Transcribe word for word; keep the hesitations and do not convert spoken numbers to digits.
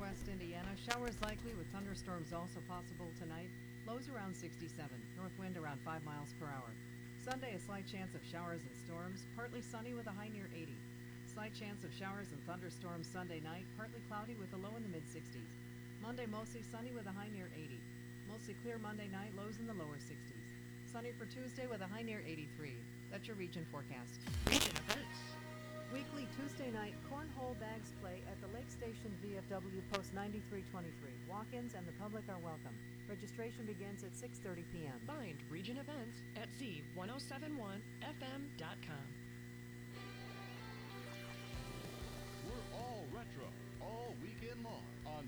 northwest Indiana. Showers likely with thunderstorms also possible tonight. Lows around sixty-seven. North wind around five miles per hour. Sunday, a slight chance of showers and storms. Partly sunny with a high near eighty. Slight chance of showers and thunderstorms Sunday night. Partly cloudy with a low in the mid-sixties. Monday, mostly sunny with a high near eighty. Mostly clear Monday night. Lows in the lower sixties. Sunny for Tuesday with a high near eighty-three. That's your region forecast. Region events. Weekly Tuesday night cornhole bags play at the Lake Station V F W Post ninety-three twenty-three. Walk-ins and the public are welcome. Registration begins at six thirty p.m. Find region events at z ten seventy-one f m dot com. We're all retro, all weekend long on